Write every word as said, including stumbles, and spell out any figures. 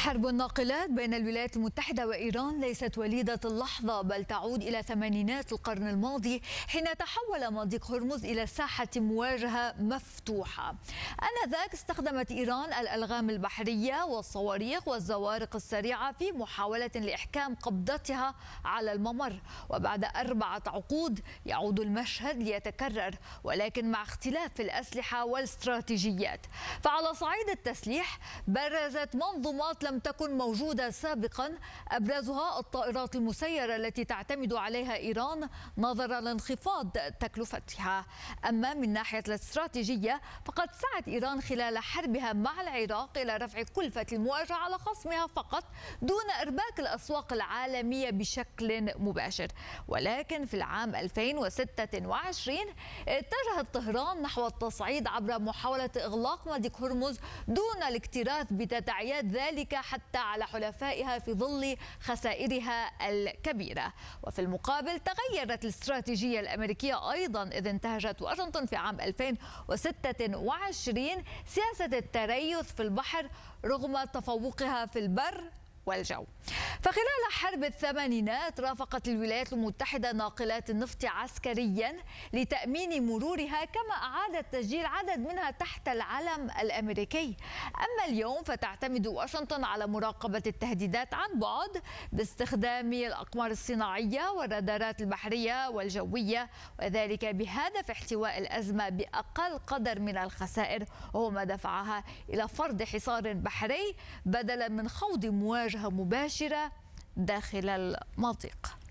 حرب الناقلات بين الولايات المتحدة وإيران ليست وليدة اللحظة، بل تعود إلى ثمانينات القرن الماضي حين تحول مضيق هرمز إلى ساحة مواجهة مفتوحة. آنذاك استخدمت إيران الألغام البحرية والصواريخ والزوارق السريعة في محاولة لإحكام قبضتها على الممر، وبعد أربعة عقود يعود المشهد ليتكرر، ولكن مع اختلاف في الأسلحة والاستراتيجيات. فعلى صعيد التسليح برزت منظومات لم تكن موجودة سابقا، أبرزها الطائرات المسيرة التي تعتمد عليها إيران نظرا لانخفاض تكلفتها. أما من ناحية الاستراتيجية فقد سعت إيران خلال حربها مع العراق إلى رفع كلفة المواجهة على خصمها فقط دون إرباك الأسواق العالمية بشكل مباشر. ولكن في العام ألفين وستة وعشرين اتجهت طهران نحو التصعيد عبر محاولة إغلاق مضيق هرمز دون الاكتراث بتداعيات ذلك حتى على حلفائها في ظل خسائرها الكبيرة. وفي المقابل تغيرت الاستراتيجية الأمريكية أيضا، إذ انتهجت واشنطن في عام ألفين وستة وعشرين سياسة التريث في البحر رغم تفوقها في البر والجو. فخلال حرب الثمانينات رافقت الولايات المتحدة ناقلات النفط عسكريا لتأمين مرورها، كما أعادت تسجيل عدد منها تحت العلم الأمريكي. أما اليوم فتعتمد واشنطن على مراقبة التهديدات عن بعد باستخدام الأقمار الصناعية والرادارات البحرية والجوية، وذلك بهدف احتواء الأزمة بأقل قدر من الخسائر، وهو ما دفعها إلى فرض حصار بحري بدلا من خوض مواجهة مباشرة داخل المضيق.